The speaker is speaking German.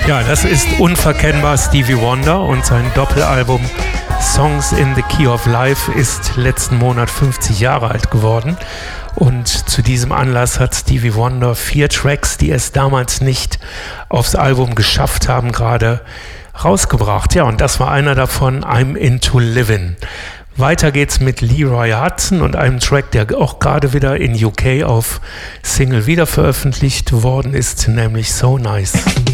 Ja, das ist unverkennbar Stevie Wonder und sein Doppelalbum Songs in the Key of Life ist letzten Monat 50 Jahre alt geworden. Und zu diesem Anlass hat Stevie Wonder 4 Tracks, die es damals nicht aufs Album geschafft haben, gerade rausgebracht. Ja, und das war einer davon, I'm Into Livin'. Weiter geht's mit Leroy Hudson und einem Track, der auch gerade wieder in UK auf Single wieder veröffentlicht worden ist, nämlich So Nice.